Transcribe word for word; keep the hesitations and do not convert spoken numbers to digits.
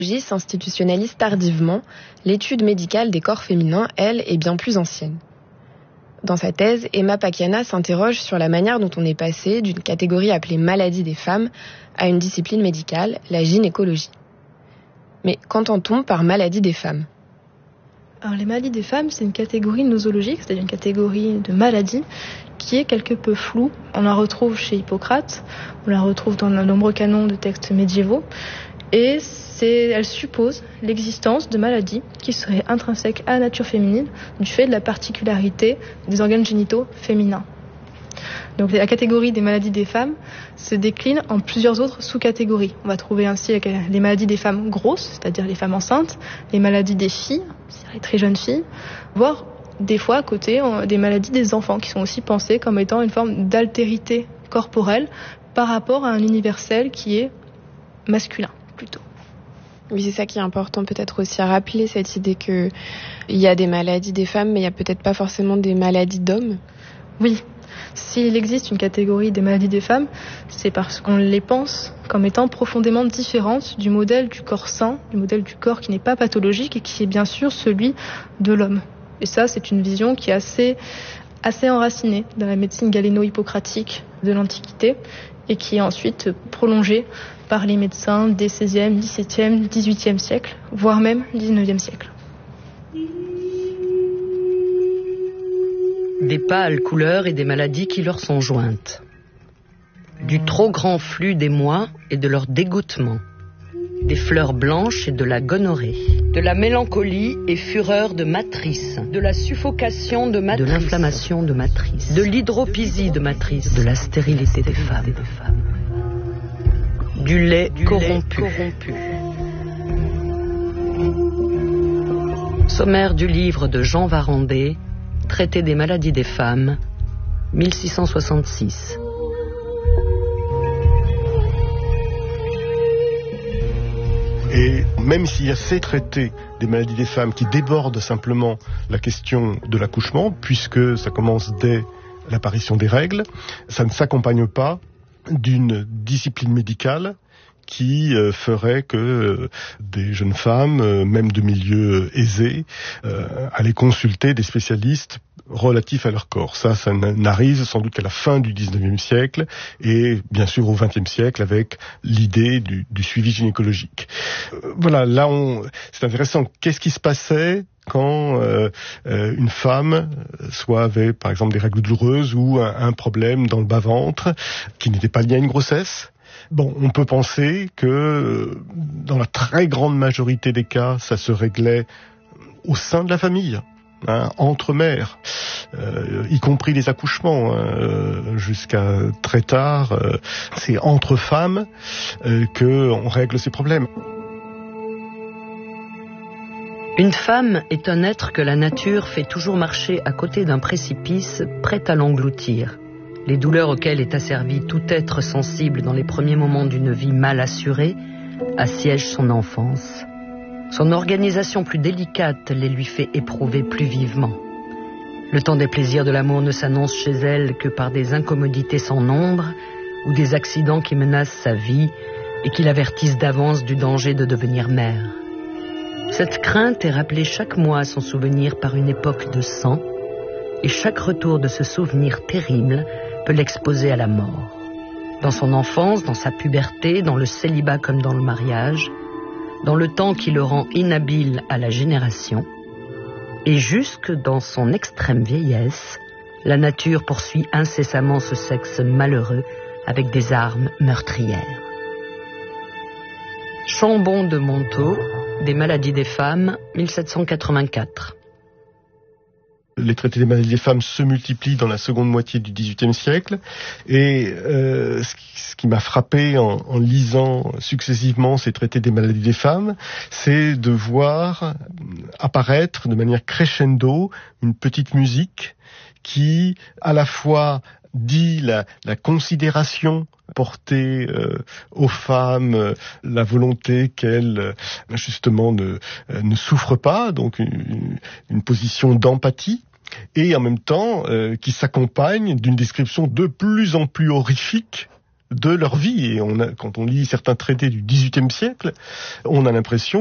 s'institutionnalise tardivement, l'étude médicale des corps féminins, elle, est bien plus ancienne. Dans sa thèse, Emma Pakiana s'interroge sur la manière dont on est passé d'une catégorie appelée maladie des femmes à une discipline médicale, la gynécologie. Mais qu'entend-on par maladie des femmes ? Alors, les maladies des femmes, c'est une catégorie nosologique, c'est-à-dire une catégorie de maladies qui est quelque peu floue. On la retrouve chez Hippocrate, on la retrouve dans de nombreux canons de textes médiévaux, et c'est, elle suppose l'existence de maladies qui seraient intrinsèques à la nature féminine du fait de la particularité des organes génitaux féminins. Donc la catégorie des maladies des femmes se décline en plusieurs autres sous-catégories. On va trouver ainsi les maladies des femmes grosses, c'est-à-dire les femmes enceintes, les maladies des filles, c'est-à-dire les très jeunes filles, voire des fois à côté des maladies des enfants qui sont aussi pensées comme étant une forme d'altérité corporelle par rapport à un universel qui est masculin plutôt. Oui, c'est ça qui est important peut-être aussi à rappeler, cette idée qu'il y a des maladies des femmes, mais il n'y a peut-être pas forcément des maladies d'hommes. Oui. S'il existe une catégorie des maladies des femmes, c'est parce qu'on les pense comme étant profondément différentes du modèle du corps sain, du modèle du corps qui n'est pas pathologique et qui est bien sûr celui de l'homme. Et ça, c'est une vision qui est assez, assez enracinée dans la médecine galéno-hippocratique de l'Antiquité et qui est ensuite prolongée par les médecins des seizième, dix-septième, dix-huitième siècle, voire même dix-neuvième siècle. Des pâles couleurs et des maladies qui leur sont jointes. Du trop grand flux des mois et de leur dégoûtement. Des fleurs blanches et de la gonorrhée. De la mélancolie et fureur de matrice. De la suffocation de matrice. De l'inflammation de matrice. De l'hydropisie de matrice. De la stérilité des femmes. Du lait du corrompu. Lait corrompu. Sommaire du livre de Jean Varandé, Traité des maladies des femmes, mille six cent soixante-six. Et même s'il y a ces traités des maladies des femmes qui débordent simplement la question de l'accouchement, puisque ça commence dès l'apparition des règles, ça ne s'accompagne pas d'une discipline médicale qui euh, ferait que euh, des jeunes femmes, euh, même de milieux aisés, euh, allaient consulter des spécialistes relatifs à leur corps. Ça, ça n'arrive sans doute qu'à la fin du dix-neuvième siècle et bien sûr au vingtième siècle avec l'idée du, du suivi gynécologique. Euh, voilà, là, on, c'est intéressant. Qu'est-ce qui se passait quand euh, euh, une femme soit avait par exemple des règles douloureuses ou un, un problème dans le bas-ventre qui n'était pas lié à une grossesse? Bon, on peut penser que dans la très grande majorité des cas, ça se réglait au sein de la famille, hein, entre mères, euh, y compris les accouchements, hein, jusqu'à très tard. Euh, c'est entre femmes euh, qu'on règle ces problèmes. Une femme est un être que la nature fait toujours marcher à côté d'un précipice prêt à l'engloutir. Les douleurs auxquelles est asservi tout être sensible dans les premiers moments d'une vie mal assurée assiègent son enfance. Son organisation plus délicate les lui fait éprouver plus vivement. Le temps des plaisirs de l'amour ne s'annonce chez elle que par des incommodités sans nombre ou des accidents qui menacent sa vie et qui l'avertissent d'avance du danger de devenir mère. Cette crainte est rappelée chaque mois à son souvenir par une époque de sang, et chaque retour de ce souvenir terrible peut l'exposer à la mort. Dans son enfance, dans sa puberté, dans le célibat comme dans le mariage, dans le temps qui le rend inhabile à la génération, et jusque dans son extrême vieillesse, la nature poursuit incessamment ce sexe malheureux avec des armes meurtrières. Chambon de Montaut, Des maladies des femmes, mille sept cent quatre-vingt-quatre. Les traités des maladies des femmes se multiplient dans la seconde moitié du dix-huitième siècle et euh, ce, qui, ce qui m'a frappé en, en lisant successivement ces traités des maladies des femmes, c'est de voir apparaître de manière crescendo une petite musique qui à la fois dit la, la considération portée euh, aux femmes, euh, la volonté qu'elles euh, justement ne, euh, ne souffrent pas, donc une, une position d'empathie, et en même temps euh, qui s'accompagne d'une description de plus en plus horrifique de leur vie. Et on a, quand on lit certains traités du dix-huitième siècle, on a l'impression